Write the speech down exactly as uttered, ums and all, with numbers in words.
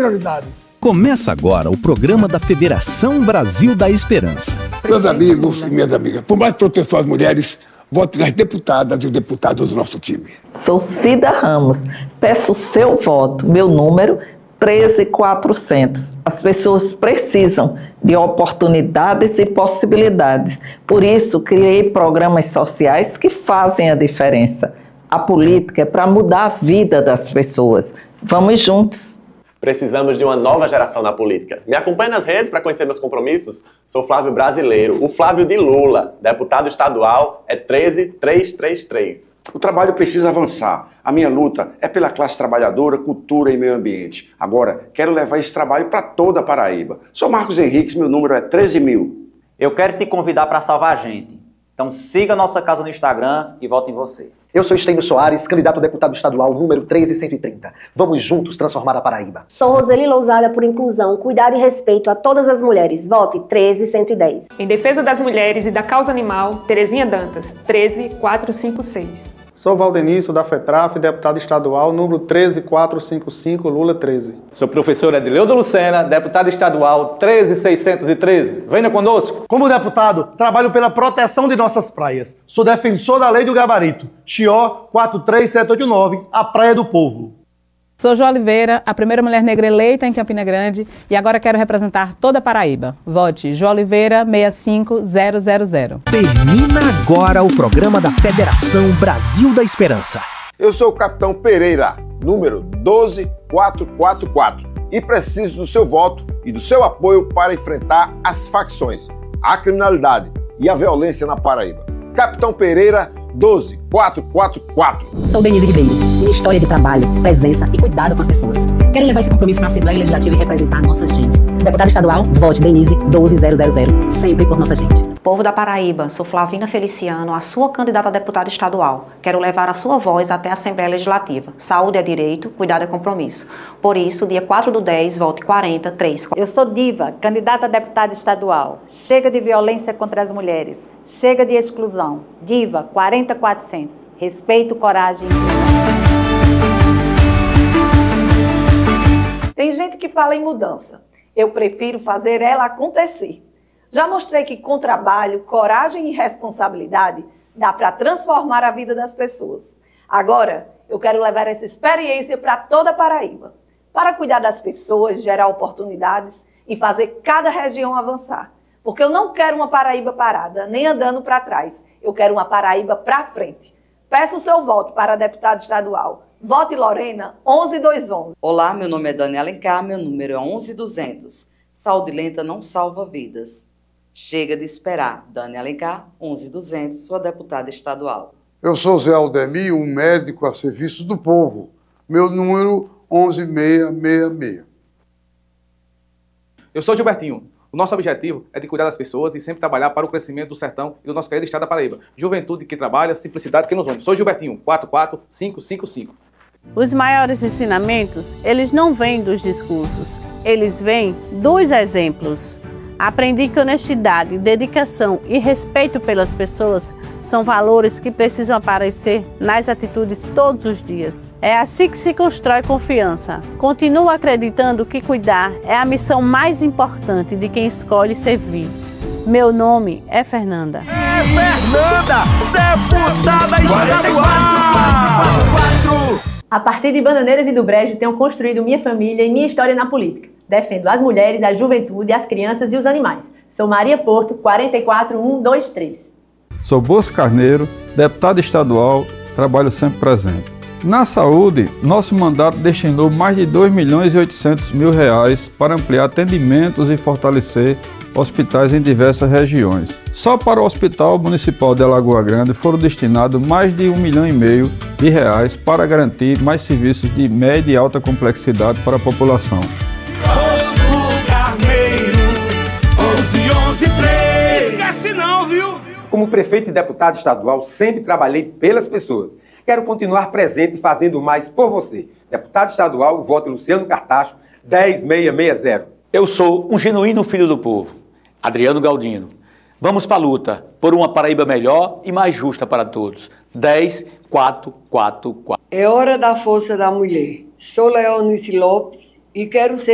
prioridades. Começa agora o programa da Federação Brasil da Esperança. Meus amigos e minhas amigas, por mais proteção às mulheres, vote nas deputadas e os deputados do nosso time. Sou Cida Ramos, peço seu voto, meu número treze mil e quatrocentos. As pessoas precisam de oportunidades e possibilidades. Por isso, criei programas sociais que fazem a diferença. A política é para mudar a vida das pessoas. Vamos juntos. Precisamos de uma nova geração na política. Me acompanhe nas redes para conhecer meus compromissos. Sou Flávio Brasileiro, o Flávio de Lula, deputado estadual é treze mil trezentos e trinta e três. O trabalho precisa avançar. A minha luta é pela classe trabalhadora, cultura e meio ambiente. Agora, quero levar esse trabalho para toda a Paraíba. Sou Marcos Henriques, meu número é treze mil. Eu quero te convidar para salvar a gente. Então siga a nossa casa no Instagram e vote em você. Eu sou Estênio Soares, candidato a deputado estadual número treze mil cento e trinta. Vamos juntos transformar a Paraíba. Sou Roseli Lousada por inclusão, cuidado e respeito a todas as mulheres. Vote treze mil cento e dez. Em defesa das mulheres e da causa animal, Terezinha Dantas, treze mil quatrocentos e cinquenta e seis. Sou Valdenício da FETRAF, deputado estadual número treze mil quatrocentos e cinquenta e cinco, Lula treze. Sou professor Edileudo Lucena, deputado estadual treze mil seiscentos e treze. Venha conosco. Como deputado, trabalho pela proteção de nossas praias. Sou defensor da lei do gabarito. Chió quatro três sete oito nove, a Praia do Povo. Sou Jo Oliveira, a primeira mulher negra eleita em Campina Grande e agora quero representar toda a Paraíba. Vote Jo Oliveira seis cinco zero zero zero. Termina agora o programa da Federação Brasil da Esperança. Eu sou o Capitão Pereira, número doze mil quatrocentos e quarenta e quatro e preciso do seu voto e do seu apoio para enfrentar as facções, a criminalidade e a violência na Paraíba. Capitão Pereira, doze mil quatrocentos e quarenta e quatro. Sou Denise Ribeiro. Minha história de trabalho, presença e cuidado com as pessoas. Quero levar esse compromisso para a Assembleia Legislativa e representar a nossa gente. Deputado estadual, vote Denise doze mil sempre por nossa gente. Povo da Paraíba, sou Flavina Feliciano, a sua candidata a deputada estadual. Quero levar a sua voz até a Assembleia Legislativa. Saúde é direito, cuidado é compromisso. Por isso, dia quatro do dez, vote quarenta, três. Eu sou Diva, candidata a deputada estadual. Chega de violência contra as mulheres. Chega de exclusão. Diva, quarenta, quatrocentos. Respeito, coragem e inclusão. Tem gente que fala em mudança. Eu prefiro fazer ela acontecer. Já mostrei que com trabalho, coragem e responsabilidade dá para transformar a vida das pessoas. Agora, eu quero levar essa experiência para toda a Paraíba, para cuidar das pessoas, gerar oportunidades e fazer cada região avançar. Porque eu não quero uma Paraíba parada, nem andando para trás. Eu quero uma Paraíba para frente. Peço o seu voto para deputado estadual. Vote Lorena, onze mil duzentos e onze. Olá, meu nome é Dani Alencar, meu número é onze mil duzentos. Saúde lenta não salva vidas. Chega de esperar. Dani Alencar, onze mil duzentos, sua deputada estadual. Eu sou Zé Aldemir, um médico a serviço do povo. Meu número onze mil seiscentos e sessenta e seis. Eu sou Gilbertinho. O nosso objetivo é de cuidar das pessoas e sempre trabalhar para o crescimento do sertão e do nosso querido estado da Paraíba. Juventude que trabalha, simplicidade que nos une. Sou Gilbertinho, quatro quatro cinco cinco cinco. Os maiores ensinamentos, eles não vêm dos discursos, eles vêm dos exemplos. Aprendi que honestidade, dedicação e respeito pelas pessoas são valores que precisam aparecer nas atitudes todos os dias. É assim que se constrói confiança. Continuo acreditando que cuidar é a missão mais importante de quem escolhe servir. Meu nome é Fernanda. É Fernanda, deputada estadual! A partir de Bananeiras e do Brejo, tenho construído minha família e minha história na política. Defendo as mulheres, a juventude, as crianças e os animais. Sou Maria Porto, quarenta e quatro mil cento e vinte e três. Sou Bosco Carneiro, deputado estadual, trabalho sempre presente. Na saúde, nosso mandato destinou mais de dois milhões e oitocentos mil reais para ampliar atendimentos e fortalecer hospitais em diversas regiões. Só para o Hospital Municipal de Alagoa Grande foram destinados mais de um milhão e meio de reais para garantir mais serviços de média e alta complexidade para a população. Esquece não, viu? Como prefeito e deputado estadual, sempre trabalhei pelas pessoas. Quero continuar presente e fazendo mais por você. Deputado estadual, voto Luciano Cartacho, dez mil seiscentos e sessenta. Eu sou um genuíno filho do povo, Adriano Galdino. Vamos para a luta por uma Paraíba melhor e mais justa para todos. dez mil quatrocentos e quarenta e quatro. É hora da força da mulher. Sou Leonice Lopes e quero ser